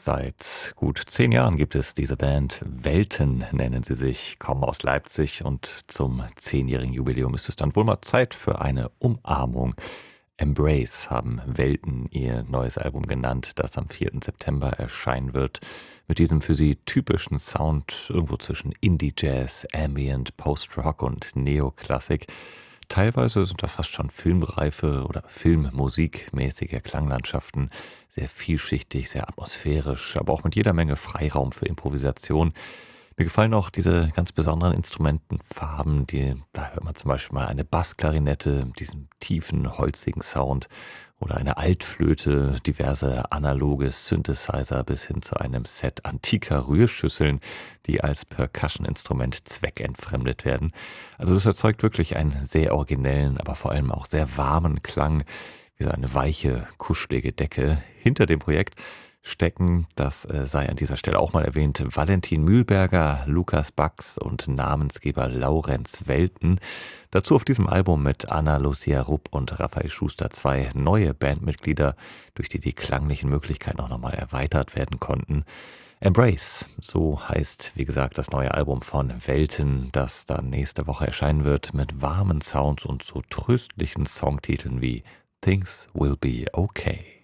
Seit gut 10 Jahren gibt es diese Band. Welten nennen sie sich, kommen aus Leipzig und zum 10-jährigen Jubiläum ist es dann wohl mal Zeit für eine Umarmung. Embrace haben Welten ihr neues Album genannt, das am 4. September erscheinen wird. Mit diesem für sie typischen Sound irgendwo zwischen Indie-Jazz, Ambient, Post-Rock und Neoklassik. Teilweise sind das fast schon filmreife oder filmmusikmäßige Klanglandschaften, sehr vielschichtig, sehr atmosphärisch, aber auch mit jeder Menge Freiraum für Improvisation. Mir gefallen auch diese ganz besonderen Instrumentenfarben, da hört man zum Beispiel mal eine Bassklarinette, diesen tiefen, holzigen Sound oder eine Altflöte, diverse analoge Synthesizer bis hin zu einem Set antiker Rührschüsseln, die als Percussion-Instrument zweckentfremdet werden. Also das erzeugt wirklich einen sehr originellen, aber vor allem auch sehr warmen Klang, wie so eine weiche, kuschelige Decke. Hinter dem Projekt stecken, das sei an dieser Stelle auch mal erwähnt, Valentin Mühlberger, Lukas Bax und Namensgeber Laurenz Welten. Dazu auf diesem Album mit Anna-Lucia Rupp und Raphael Schuster 2 neue Bandmitglieder, durch die klanglichen Möglichkeiten auch nochmal erweitert werden konnten. Embrace, so heißt, wie gesagt, das neue Album von Welten, das dann nächste Woche erscheinen wird, mit warmen Sounds und so tröstlichen Songtiteln wie Things Will Be Okay.